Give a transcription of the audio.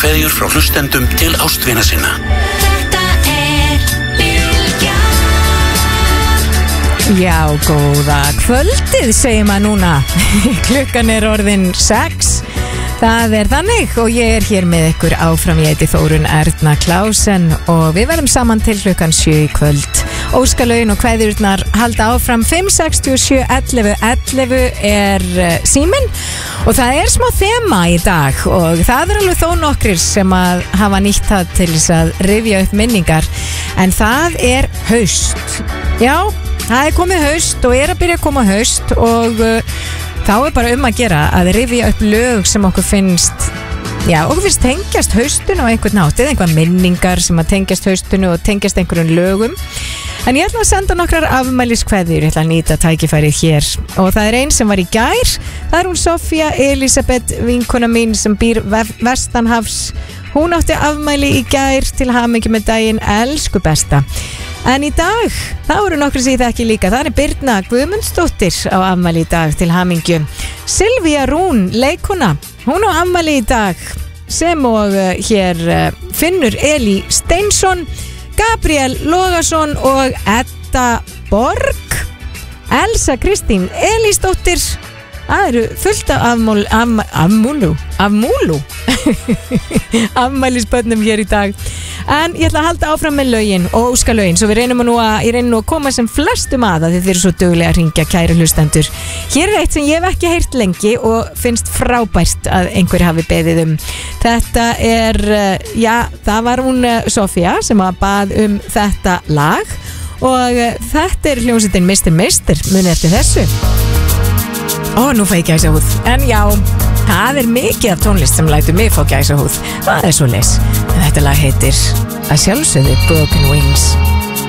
Kveðjur frá hlustendum til ástvina sinna. Þetta Bylgjan. Já, góða kvöldið segir maður núna. Klukkan orðin 6. Það þannig og ég hér með ykkur áfram. Ég heiti Þórunn Erna Klausen og við verðum saman til klukkan 7 í kvöld. Óskalögin og kveðjurnar halda áfram. 567 11 11 síminn og það smá þema í dag og það alveg þó nokkrir sem að hafa nýtt það til þess að rifja upp minningar, en það haust. Já, það komið haust og að byrja að koma haust og þá bara að gera að rifja upp lög sem okkur finnst, okkur finnst tengjast haustinu á einhvern nátt, eða einhver minningar sem að tengjast haustinu og tengjast einhverjum lögum. En ég ætla að senda nokkrar afmæliskveðjur, ég ætla að nýta tækifærið hér og það ein sem var í gær, það hún Sofía Elisabeth, vinkona mín sem býr vestanhafs. Hún átti afmæli í gær, til hamingju með daginn, elsku besta. En í dag, þá eru nokkru sem ég þekki líka. Það Birna Guðmundsdóttir á afmæli í dag, til hamingju. Silvía Rún, leikona, hún á afmæli í dag, sem og hér Finnur Elí Steinsson, Gabriel Logason og Edda Borg, Elsa Kristín Elísdóttir. Það eru fullt af afmúlu afmælisbörnum hér í dag. En ég ætla að halda áfram með lögin og óskalögin, svo við reynum að koma sem flestum að þið eru svo duglega að ringja, kæru hlustendur. Hér eitt sem ég hef ekki heyrt lengi og finnst frábært að einhver hafi beðið um. Þetta það var hún Sofía sem að bað um þetta lag og þetta hljómsveitin Mr. Mister, muni eftir þessu. Nú fæ ég gæsahúð. En já, það mikið af tónlist sem lætur mig fá gæsahúð. Það svo leys. En þetta lag heitir að sjálfsögðu Broken Wings.